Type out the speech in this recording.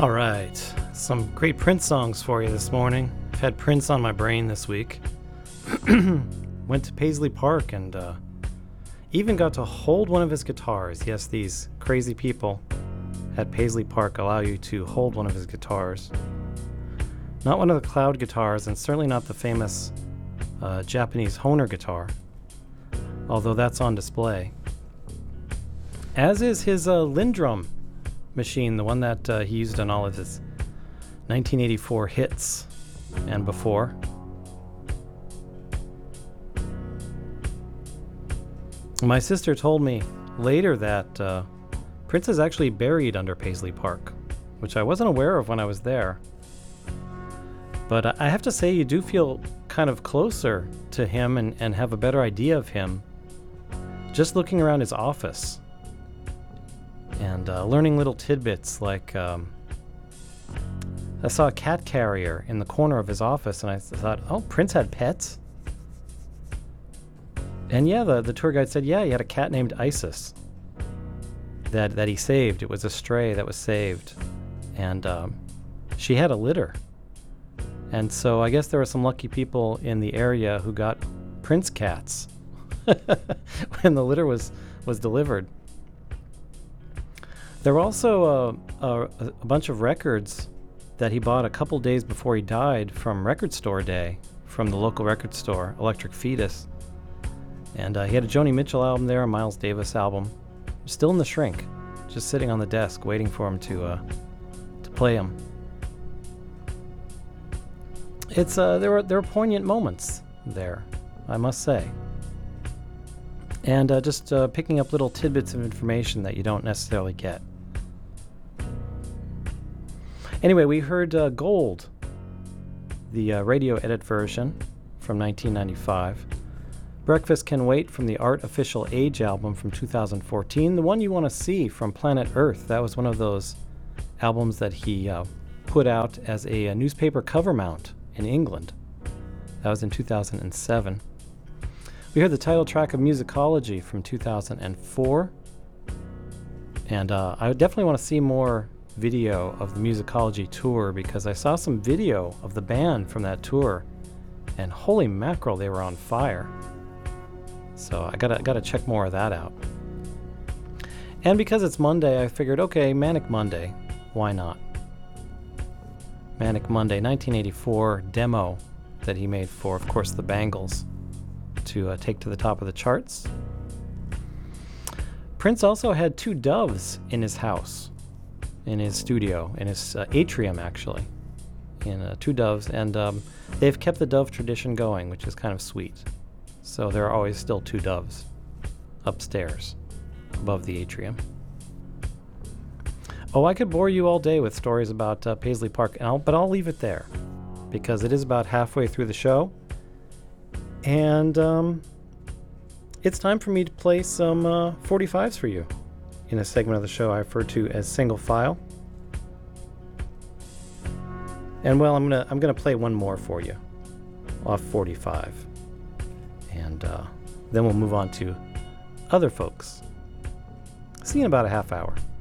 All right, some great Prince songs for you this morning. I've had Prince on my brain this week. Went to Paisley Park and even got to hold one of his guitars. Yes, these crazy people at Paisley Park allow you to hold one of his guitars. Not one of the Cloud guitars, and certainly not the famous Japanese Hohner guitar, although that's on display. As is his Lindrum machine, the one that he used on all of his 1984 hits and before. My sister told me later that Prince is actually buried under Paisley Park, which I wasn't aware of when I was there. But I have to say, you do feel kind of closer to him and have a better idea of him just looking around his office and learning little tidbits like I saw a cat carrier in the corner of his office, and I thought, oh, Prince had pets? And yeah, the tour guide said, yeah, he had a cat named Isis that he saved. It was a stray that was saved. And she had a litter. And so I guess there were some lucky people in the area who got Prince cats when the litter was delivered. There were also a bunch of records that he bought a couple days before he died from Record Store Day, from the local record store, Electric Fetus. And he had a Joni Mitchell album there, a Miles Davis album, still in the shrink, just sitting on the desk waiting for him to play them. It's there were poignant moments there, I must say. And just picking up little tidbits of information that you don't necessarily get. Anyway, we heard Gold, the radio edit version from 1995. Breakfast Can Wait from the Art Official Age album from 2014. The One You Want to See from Planet Earth. That was one of those albums that he put out as a newspaper cover mount in England. That was in 2007. We heard the title track of Musicology from 2004. And I definitely want to see more video of the Musicology tour, because I saw some video of the band from that tour, and holy mackerel, they were on fire. So I gotta check more of that out. And because it's Monday, I figured, okay, Manic Monday, why not? Manic Monday, 1984 demo that he made for, of course, the Bangles to take to the top of the charts. Prince also had two doves in his house, in his studio, in his atrium, actually, in two doves, and they've kept the dove tradition going, which is kind of sweet. So there are always still two doves upstairs above the atrium. Oh, I could bore you all day with stories about Paisley Park, but I'll leave it there because it is about halfway through the show. And it's time for me to play some 45s for you in a segment of the show I refer to as Single File. And well, I'm gonna play one more for you off 45. And then we'll move on to other folks. See you in about a half hour.